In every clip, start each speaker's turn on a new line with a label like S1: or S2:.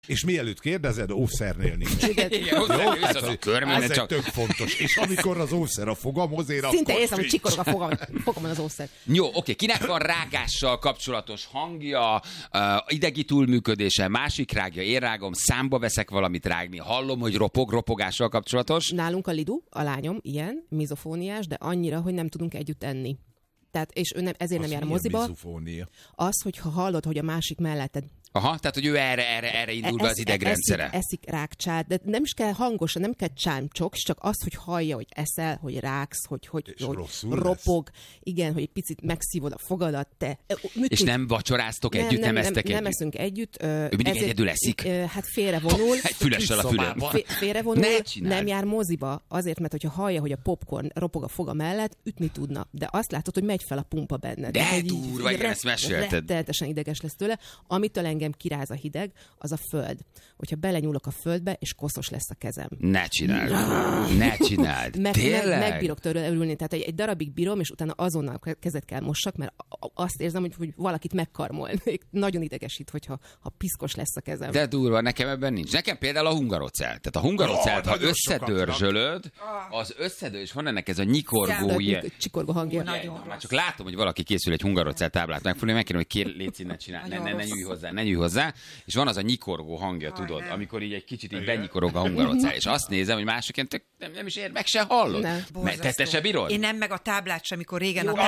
S1: És mielőtt kérdezed, óvszernél nincs.
S2: Igen,
S1: ez egy tök fontos. És amikor az óvszer a fogamhoz ér,
S3: szinte
S1: akkor
S3: érzem, hogy csikorog a fogamon az óvszer.
S2: Jó, oké. Kinek van rágással kapcsolatos hangja, idegi túlműködése, másik rágja, én rágom, számba veszek valamit rágni, hallom, hogy ropogással kapcsolatos?
S3: Nálunk a Lidu, a lányom, ilyen, mizofóniás, de annyira, hogy nem tudunk együtt enni. Tehát, és ő ezért nem jár a moziba. Az, hogyha hallod, hogy a másik melletted.
S2: Aha, tehát, hogy ő erre indul be az idegrendszere.
S3: Eszik rágcsát, de nem is kell hangosan, nem kell csámcsok, csak az, hogy hallja, hogy eszel, hogy rágsz, hogy ropog, igen, hogy egy picit megszívod a fogadat, te.
S2: És nem vacsoráztok együtt, nem esztek együtt?
S3: Nem eszünk együtt.
S2: Ő mindig egyedül eszik?
S3: Hát félrevonul.
S2: Egy fülessel a fülem.
S3: Félrevonul, nem jár moziba, azért, mert hogyha hallja, hogy a popcorn ropog a foga mellett, ütni tudna. De azt látod, hogy megy fel a pumpa benned.
S2: De durva, igen, ezt mesélted.
S3: Rettenetesen ideges lesz tőle. Amitől engem kiráz a hideg, az a föld. Hogyha belenyúlok a földbe, és koszos lesz a kezem.
S2: Ne csináld. Tényleg?
S3: Megbírok tőle örülni. Tehát egy darabig bírom, és utána azonnal kezet kell mossak, mert azt érzem, hogy valakit megkarmol. Nagyon idegesít, hogyha piszkos lesz a kezem.
S2: De durva, nekem ebben nincs. Nekem például a hungarocell. Tehát a hungarocelt, ha összedörzsölöd, az összedől, és van ennek ez a nyikorgó ilyen.
S3: Csikorgó hangja.
S2: Már csak látom, hogy valaki készül egy hungarocell táblát megfogni, megkérem, hogy légy színe csinál. Ne nyújj hozzá. És van az a nyikorgó hangja, tudod, amikor így egy kicsit így benyikorog a hungarocell. És azt nézem, hogy másiként nem is ér, meg se hallod. Mert te se bírod?
S4: Én nem, meg a táblát sem, amikor régen a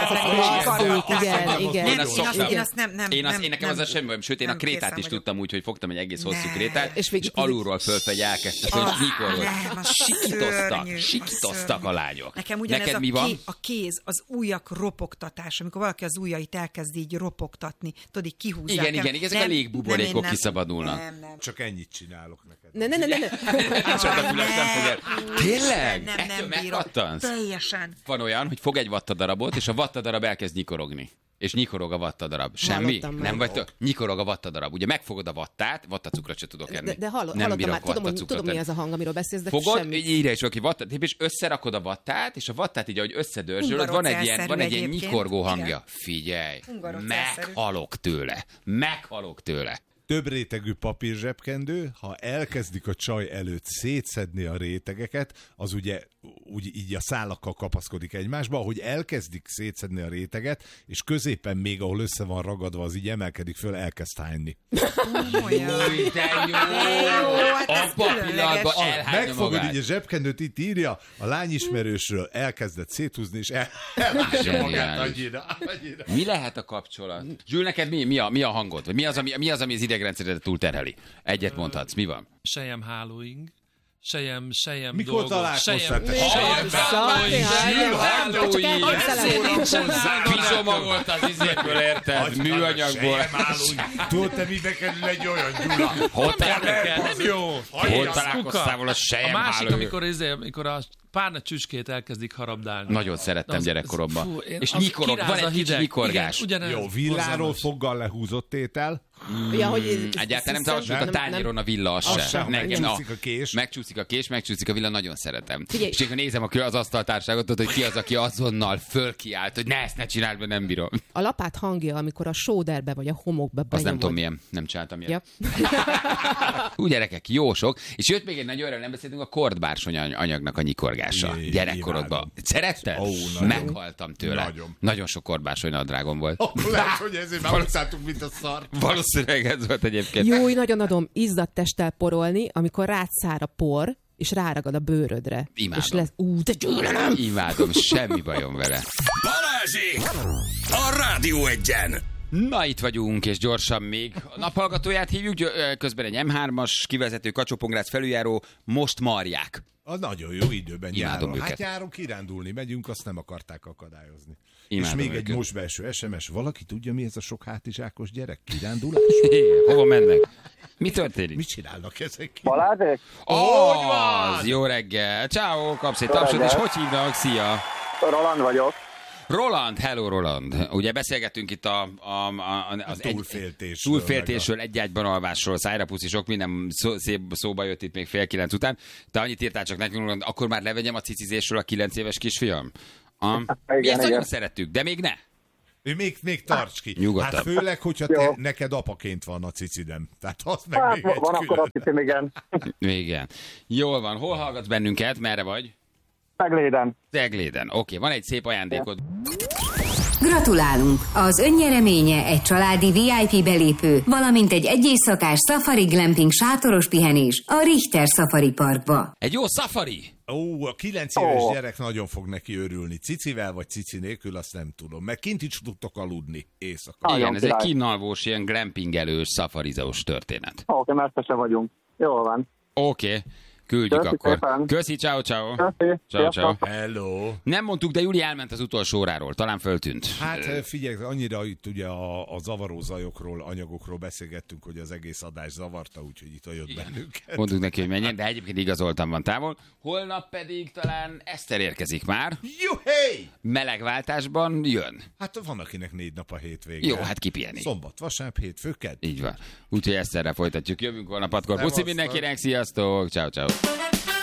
S3: Igen.
S2: Nekem az a semmi bajom, sőt, én a krétát is tudtam úgy, hogy fogtam egy egész hosszú krétát, és alulról fölfelé elkezdtem, hogy nyikorgott. Sikítoztak a lányok.
S4: Nekem ugyanez a kéz, az ujjak ropogtatás, amikor valaki az ujjait elkezd így ropogtatni, tudod, így kihúzzák.
S2: Igen, ezek a légbuborékok kiszabadulnak.
S1: Nem. Csak ennyit csinálok neked.
S3: Ne.
S2: Csak a füles nem fog el. Tényleg?
S4: Nem bírok. Teljesen.
S2: Van olyan, hogy fog egy vattadarabot, és a vattadarab elkezd nyikorogni. És nyikorog a vattadarab. Semmi? Nem vagy nyikorog a vattadarab. Ugye megfogod a vattát, vattacukrot se tudok enni.
S3: De hallottam már, tudom mi az a hang, amiről beszélsz, de
S2: fogod,
S3: semmi.
S2: Írja is valaki vattát, és összerakod a vattát, és a vattát így, ahogy összedörzsölöd, van egy ilyen nyikorgó hangja. Igen. Figyelj, meghalok tőle.
S1: Több rétegű papírzsebkendő, ha elkezdik a csaj előtt szétszedni a rétegeket, az ugye úgy így a szálakkal kapaszkodik egymásba, ahogy elkezdik szétszedni a réteget, és középen még, ahol össze van ragadva, az így emelkedik föl, elkezd hányni.
S2: Júj, de jó! Abba a pillanatban elhányja
S1: megfogod
S2: magát.
S1: így a zsebkendőt, itt írja, a lányismerősről elkezdett széthúzni, és elhányja magát annyira.
S2: Mi lehet a kapcsolat? Zsül, neked mi a hangod? Vagy mi az, ami az idegrendszeredet túlterheli? Egyet mondhatsz, mi van?
S5: Sejem hálóing. Sejem
S1: mikor találkoztál?
S2: Pizsoma volt az izéből, érted? Műanyagból.
S1: Tudod, te mibe kerül egy olyan, Gyula?
S2: Hol találkoztál volna a sejem hálóing?
S5: A másik, amikor a párna csücskét elkezdik harabdálni.
S2: Nagyon szerettem gyerekkoromban. És nyikorog, van egy kicsi nyikorgás.
S1: Jó, villáról foggal lehúzott étel.
S2: Egyáltalán nem találkozunk a tányéron a villa, az sem.
S1: Megcsúszik a kés.
S2: Megcsúszik a villa, nagyon szeretem. És akkor nézem az asztaltárságot, hogy ki az, aki azonnal fölkiált, hogy ezt ne csináld, mert nem bírom.
S3: A lapát hangja, amikor a sóderbe vagy a homokba benyomod.
S2: Azt nem tudom milyen, nem csináltam ilyen. Úgy gyerekek, jó sok. És jött még egy nagy olyan, nem beszéltünk a kordbársony anyagnak a nyikorgása. Gyerekkorodban. Szeretted? Meghaltam tőle. Nagyon sok kordbársony nadrágom volt.
S1: Lehet, hogy ezért már utáltuk, mint a szar.
S2: Valószínűleg ez volt egyébként.
S3: Jó, nagyon adom, izzadt testtel porolni, amikor rád szár a por, és ráragad a bőrödre.
S2: Imádom.
S3: És lesz, de gyűlölöm!
S2: Imádom, semmi bajom vele.
S6: Balázsék! A Rádió Egyen!
S2: Na, itt vagyunk, és gyorsan még a naphallgatóját hívjuk, közben egy M3-as kivezető Kacsó-Pongrác felüljáró, most marják.
S1: A nagyon jó időben
S2: járunk.
S1: Hát járunk kirándulni, megyünk, azt nem akarták akadályozni.
S2: Imádom
S1: és még
S2: őket.
S1: egy most belső SMS, valaki tudja, mi ez a sok hátizsákos gyerek? Kirándulás?
S2: Hova mennek? Mi történik?
S1: Mit csinálnak ezek?
S7: Balázsék?
S2: Az! Jó reggel! Ciao, kapsz egy tapsot, és hogy hívnak? Szia!
S7: Roland vagyok.
S2: Roland, hello Roland. Ugye beszélgettünk itt az túlféltésről, egy ágyban alvásról, szájrapusz, sok minden szóba jött itt még 8:30 után. Te annyit írtál csak nekünk, Roland, akkor már levegyem a cicizésről a 9 éves kisfiam? Mi ezt nagyon szerettük, de még ne.
S1: Még tarts ki.
S2: Nyugodtan.
S1: Hát főleg, hogyha neked apaként van a cicidem. Tehát az meg
S7: Hát
S1: még egy
S7: van akkor a cicim, igen.
S2: Igen. Jól van. Hol hallgatsz bennünket? Merre vagy?
S7: Cegléden.
S2: Oké, van egy szép ajándékod.
S8: Gratulálunk! Az önnyereménye egy családi VIP belépő, valamint egy éjszakás safari glamping sátoros pihenés a Richter Safari Parkba.
S2: Egy jó safari!
S1: A 9 éves gyerek nagyon fog neki örülni. Cicivel vagy cici nélkül, azt nem tudom. Meg kint is tudtok aludni éjszaka.
S2: Igen, ez egy kínalvós, ilyen glampingelős, safarizós történet.
S7: Oké, messze vagyunk. Jól van.
S2: Oké. Küldjük
S7: Köszi
S2: akkor.
S7: szépen.
S2: Köszi, ciao, ciao.
S7: Köszi.
S2: Ciao.
S1: Hello.
S2: Nem mondtuk, de Júli elment az utolsó óráról. Talán föltűnt.
S1: Hát figyelj, annyira itt ugye a zavaró zajokról, anyagokról beszélgettünk, hogy az egész adás zavarta, úgyhogy itt jött bennünket.
S2: Mondtuk neki, hogy menjen, de egyébként igazoltam van távol. Holnap pedig talán Eszter érkezik már.
S1: Juhé!
S2: Melegváltásban jön.
S1: Hát van akinek 4 nap a hétvége.
S2: Jó, hát kipiheni.
S1: Szombat, vasárnap, hétfő, kedd.
S2: Így van. Úgyhogy Eszterrel folytatjuk. Jövünk holnap 6-kor. Puci mindenkinek, sziasztok! Ciao, ciao.